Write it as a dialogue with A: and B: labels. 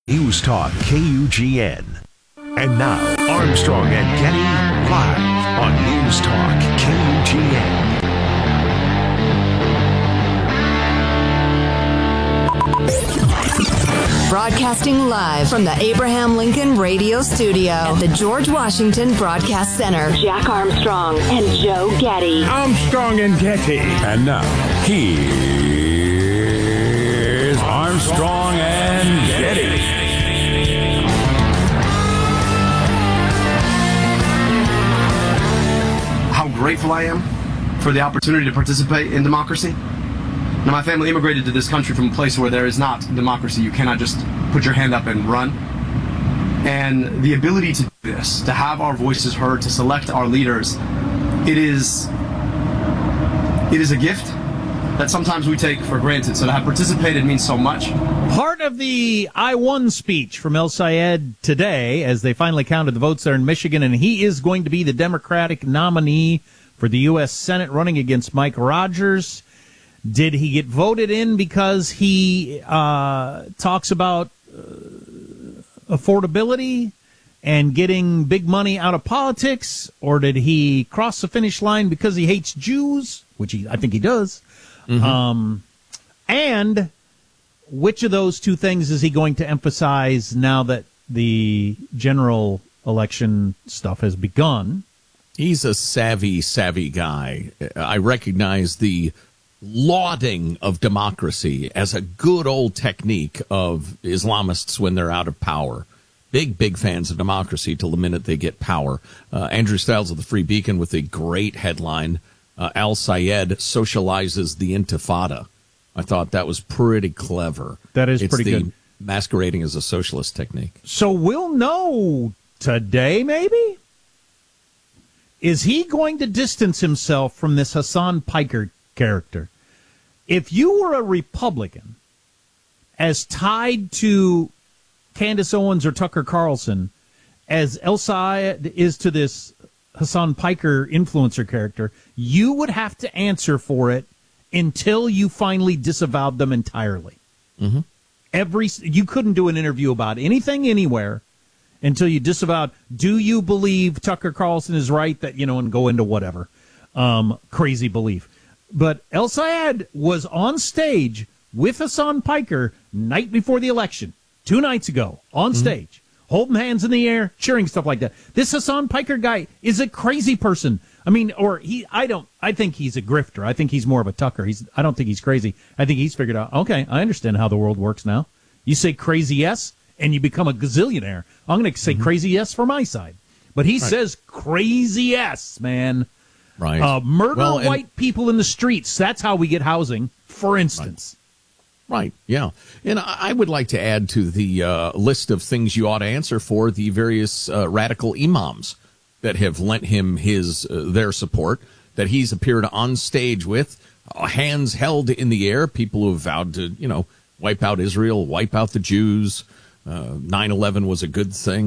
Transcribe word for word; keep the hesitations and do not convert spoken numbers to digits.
A: News Talk K U G N. And now, Armstrong and Getty live on News Talk K U G N.
B: Broadcasting live from the Abraham Lincoln Radio Studio at the George Washington Broadcast Center. Jack Armstrong and Joe Getty.
C: Armstrong and Getty.
D: And now, here's Armstrong and Getty.
E: How grateful I am for the opportunity to participate in democracy. Now, my family immigrated to this country from a place where there is not democracy. You cannot just put your hand up and run. And the ability to do this, to have our voices heard, to select our leaders, it is, it is a gift that sometimes we take for granted. So to have participated means so much.
F: Part of the I won speech from El Sayed today, as they finally counted the votes there in Michigan, and he is going to be the Democratic nominee for the U S Senate running against Mike Rogers. Did he get voted in because he uh, talks about uh, affordability and getting big money out of politics, or did he cross the finish line because he hates Jews, which he, I think he does? Mm-hmm. Um, and which of those two things is he going to emphasize now that the general election stuff has begun?
D: He's a savvy, savvy guy. I recognize the lauding of democracy as a good old technique of Islamists when they're out of power. Big, big fans of democracy till the minute they get power. Uh, Andrew Stiles of the Free Beacon with a great headline, uh, Al Sayed socializes the Intifada. I thought that was pretty clever.
F: That is
D: it's
F: pretty
D: the
F: good.
D: Masquerading as a socialist technique.
F: So we'll know today, maybe? Is he going to distance himself from this Hassan Piker character? If you were a Republican as tied to Candace Owens or Tucker Carlson as El Sayed is to this Hassan Piker influencer character, you would have to answer for it until you finally disavowed them entirely.
D: Mm-hmm.
F: Every you couldn't do an interview about anything anywhere until you disavowed. Do you believe Tucker Carlson is right that, you know, and go into whatever um, crazy belief? But El Sayed was on stage with Hassan Piker night before the election, two nights ago, on mm-hmm. stage, holding hands in the air, cheering, stuff like that. This Hassan Piker guy is a crazy person. I mean, or he, I don't, I think he's a grifter. I think he's more of a Tucker. He's, I don't think he's crazy. I think he's figured out, okay, I understand how the world works now. You say crazy yes, and you become a gazillionaire. I'm going to say mm-hmm. crazy yes for my side. But he right. says crazy yes, man.
D: Right.
F: Uh, murder
D: well, and,
F: white people in the streets. That's how we get housing, for instance.
D: Right. right. Yeah. And I would like to add to the uh, list of things you ought to answer for the various uh, radical imams that have lent him his uh, their support, that he's appeared on stage with, uh, hands held in the air, people who have vowed to, you know, wipe out Israel, wipe out the Jews. Uh, nine eleven was a good thing.